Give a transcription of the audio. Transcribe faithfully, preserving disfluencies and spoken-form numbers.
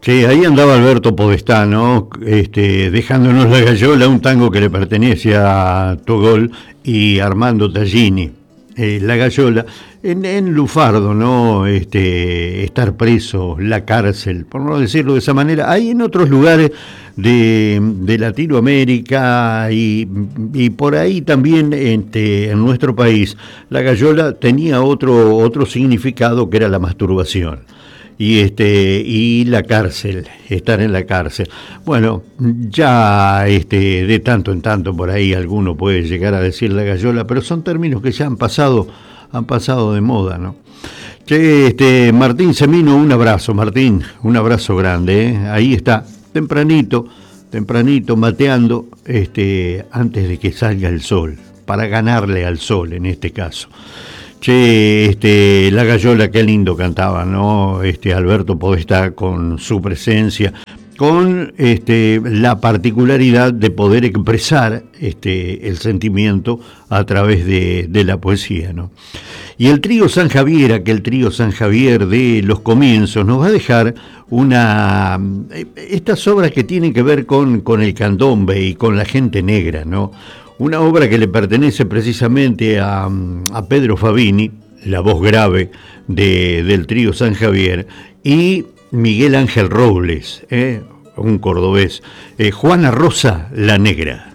Sí, ahí andaba Alberto Podestá, ¿no? Este, dejándonos la gallola, un tango que le pertenece a Togol y Armando Tallini. Eh, la gallola, en, en Lufardo, ¿no? Este, estar preso, la cárcel, por no decirlo de esa manera. Hay en otros lugares de, de Latinoamérica y, y por ahí también este, en nuestro país, la gallola tenía otro, otro significado que era la masturbación y este y la cárcel, estar en la cárcel. Bueno, ya este de tanto en tanto por ahí alguno puede llegar a decir la gallola, pero son términos que ya han pasado, han pasado de moda, ¿no? Che, este Martín Semino, un abrazo, Martín, un abrazo grande, ¿eh? Ahí está, tempranito, tempranito mateando, este antes de que salga el sol, para ganarle al sol en este caso. Che, este, la gallola, qué lindo cantaba, ¿no? Este, Alberto Podestá con su presencia, con este, la particularidad de poder expresar este, el sentimiento a través de, de la poesía, ¿no? Y el trío San Javier, aquel trío San Javier de los comienzos, nos va a dejar una estas obras que tienen que ver con, con el candombe y con la gente negra, ¿no? Una obra que le pertenece precisamente a, a Pedro Fabini, la voz grave de, del trío San Javier, y Miguel Ángel Robles, ¿eh? Un cordobés, eh, Juana Rosa la Negra.